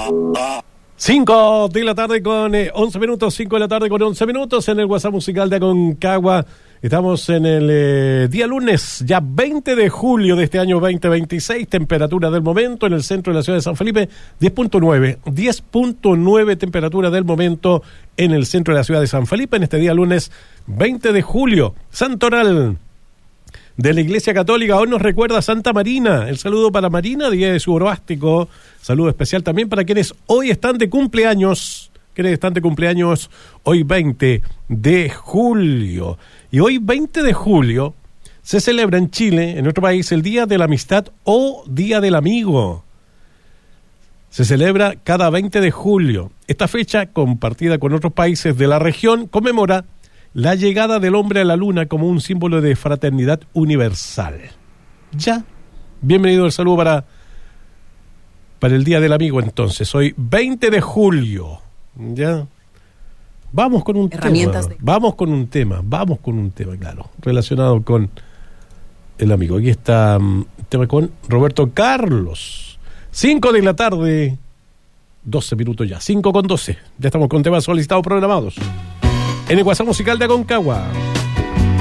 5 de la tarde con 11 minutos, 5 de la tarde con 11 minutos en el WhatsApp musical de Aconcagua. Estamos en el día lunes, ya 20 de julio de este año 2026, temperatura del momento en el centro de la ciudad de San Felipe, 10.9 temperatura del momento en el centro de la ciudad de San Felipe en este día lunes 20 de julio. Santoral de la Iglesia Católica, hoy nos recuerda Santa Marina. El saludo para Marina, día de su orástico. Saludo especial también para quienes hoy están de cumpleaños. Hoy 20 de julio. Y hoy 20 de julio se celebra en Chile, en nuestro país, el Día de la Amistad o Día del Amigo. Se celebra cada 20 de julio. Esta fecha, compartida con otros países de la región, conmemora la llegada del hombre a la luna como un símbolo de fraternidad universal. Ya, bienvenido el saludo para el Día del Amigo entonces, hoy 20 de julio. Ya, vamos con un tema, claro, relacionado con el amigo. Aquí está tema con Roberto Carlos. 5 de la tarde, 12 minutos ya, 5:12. Ya estamos con temas solicitados programados en el WhatsApp musical de Aconcagua.